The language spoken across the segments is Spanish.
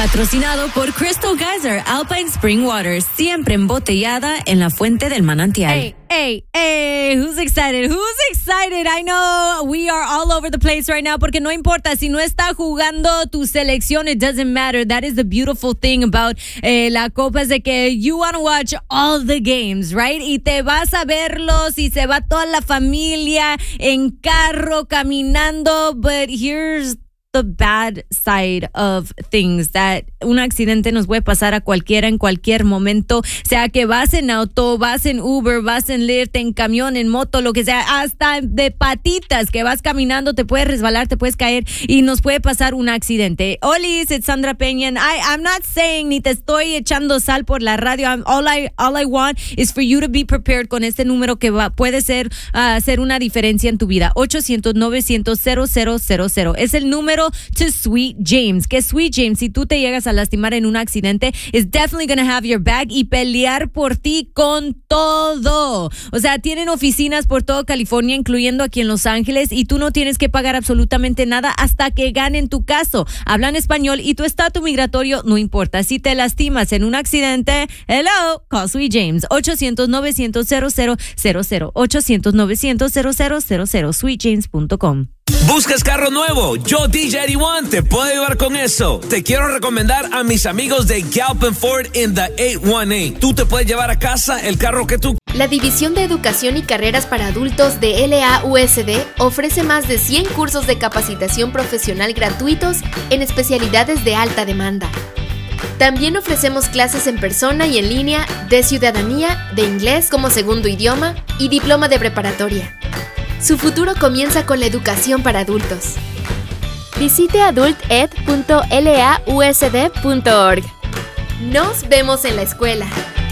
Patrocinado por Crystal Geyser Alpine Spring Water, siempre embotellada en la fuente del manantial. Hey, who's excited? Who's excited? I know we are all over the place right now porque no importa si no está jugando tu selección, it doesn't matter. That is the beautiful thing about la Copa, es de que you want to watch all the games, right? Y te vas a verlos y se va toda la familia en carro, caminando, but here's the bad side of things, that un accidente nos puede pasar a cualquiera en cualquier momento, sea que vas en auto, vas en Uber, vas en Lyft, en camión, en moto, lo que sea, hasta de patitas que vas caminando, te puedes resbalar, te puedes caer y nos puede pasar un accidente. Olis, it's Sandra Peña. I'm not saying ni te estoy echando sal por la radio. All I want is for you to be prepared con este número que puede ser hacer una diferencia en tu vida. 800-900-0000 es el número to Sweet James. Que Sweet James, si tú te llegas a lastimar en un accidente, is definitely going to have your back y pelear por ti con todo. O sea, tienen oficinas por todo California, incluyendo aquí en Los Ángeles, y tú no tienes que pagar absolutamente nada hasta que ganen tu caso. Hablan español y tu estatus migratorio no importa. Si te lastimas en un accidente, hello, call Sweet James. 800-900-0000 800-900-0000 sweetjames.com. ¿Buscas carro nuevo? Yo, DJ 81, te puedo ayudar con eso. Te quiero recomendar a mis amigos de Galpin Ford in the 818. Tú te puedes llevar a casa el carro que tú... La División de Educación y Carreras para Adultos de LAUSD ofrece más de 100 cursos de capacitación profesional gratuitos en especialidades de alta demanda. También ofrecemos clases en persona y en línea de ciudadanía, de inglés como segundo idioma y diploma de preparatoria. Su futuro comienza con la educación para adultos. Visite adulted.lausd.org. Nos vemos en la escuela.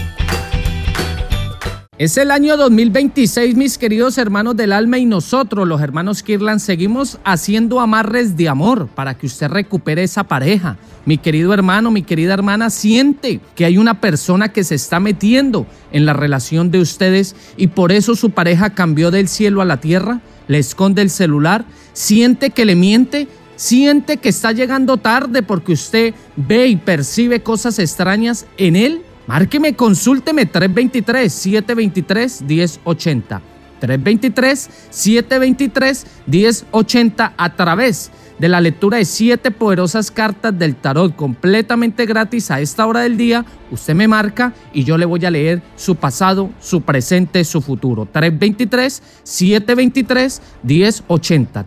Es el año 2026, mis queridos hermanos del alma, y nosotros, los hermanos Kirlan, seguimos haciendo amarres de amor para que usted recupere esa pareja. Mi querido hermano, mi querida hermana, siente que hay una persona que se está metiendo en la relación de ustedes y por eso su pareja cambió del cielo a la tierra, le esconde el celular, siente que le miente, siente que está llegando tarde porque usted ve y percibe cosas extrañas en él. Márqueme, consúlteme 323-723-1080. 323-723-1080 a través de la lectura de 7 poderosas cartas del tarot completamente gratis a esta hora del día. Usted me marca y yo le voy a leer su pasado, su presente, su futuro. 323-723-1080.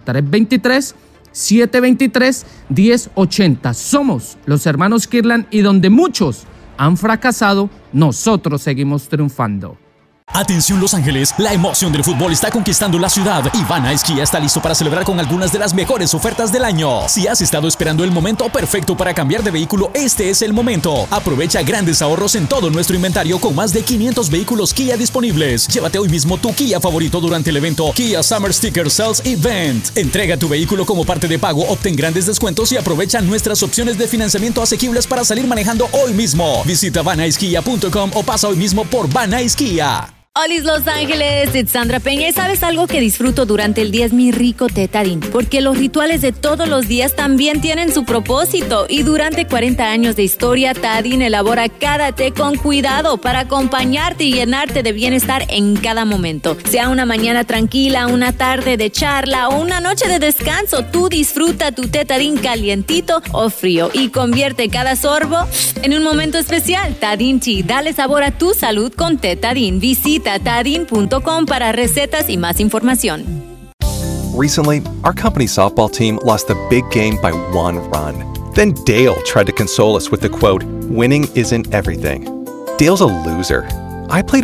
323-723-1080. Somos los hermanos Kirlan y donde muchos han fracasado, nosotros seguimos triunfando. Atención Los Ángeles, la emoción del fútbol está conquistando la ciudad y Van Nuys Kia está listo para celebrar con algunas de las mejores ofertas del año. Si has estado esperando el momento perfecto para cambiar de vehículo, este es el momento. Aprovecha grandes ahorros en todo nuestro inventario con más de 500 vehículos Kia disponibles. Llévate hoy mismo tu Kia favorito durante el evento Kia Summer Sticker Sales Event. Entrega tu vehículo como parte de pago, obtén grandes descuentos y aprovecha nuestras opciones de financiamiento asequibles para salir manejando hoy mismo. Visita vannuyskia.com o pasa hoy mismo por Van Nuys Kia. Hola Los Ángeles, it's Sandra Peña. ¿Y sabes algo que disfruto durante el día? Es mi rico té Tajín, porque los rituales de todos los días también tienen su propósito. Y durante 40 años de historia, Tajín elabora cada té con cuidado para acompañarte y llenarte de bienestar en cada momento. Sea una mañana tranquila, una tarde de charla o una noche de descanso, tú disfruta tu té Tajín calientito o frío y convierte cada sorbo en un momento especial. Tajín Tea, dale sabor a tu salud con té Tajín. Visita Tajín.com para recetas y más información. Recently, our company's softball team lost a big game by 1 run. Then Dale tried to console us with the quote, "Winning isn't everything." Dale's a loser. I played